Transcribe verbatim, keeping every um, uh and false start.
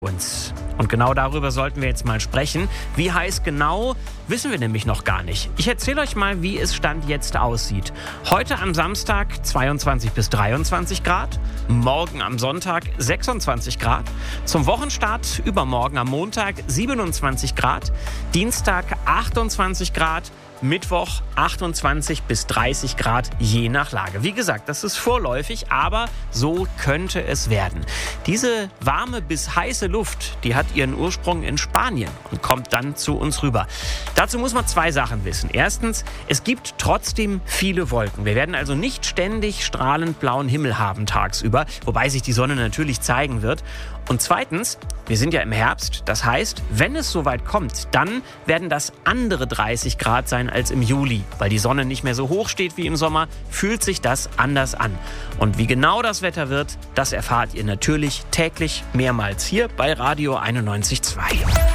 uns. Und genau darüber sollten wir jetzt mal sprechen. Wie heiß genau, wissen wir nämlich noch gar nicht. Ich erzähle euch mal, wie es Stand jetzt aussieht. Heute am Samstag zweiundzwanzig bis dreiundzwanzig Grad, morgen am Sonntag sechsundzwanzig Grad, zum Wochenstart übermorgen am Montag siebenundzwanzig Grad, Dienstag achtundzwanzig Grad, Mittwoch achtundzwanzig bis dreißig Grad, je nach Lage. Wie gesagt, das ist vorläufig, aber so könnte es werden. Diese warme bis heiße Luft, die hat ihren Ursprung in Spanien und kommt dann zu uns rüber. Dazu muss man zwei Sachen wissen. Erstens, es gibt trotzdem viele Wolken. Wir werden also nicht ständig strahlend blauen Himmel haben tagsüber, wobei sich die Sonne natürlich zeigen wird. Und zweitens, wir sind ja im Herbst, das heißt, wenn es soweit kommt, dann werden das andere dreißig Grad sein als im Juli. Weil die Sonne nicht mehr so hoch steht wie im Sommer, fühlt sich das anders an. Und wie genau das Wetter wird, das erfahrt ihr natürlich täglich mehrmals hier bei Radio einundneunzig Komma zwei.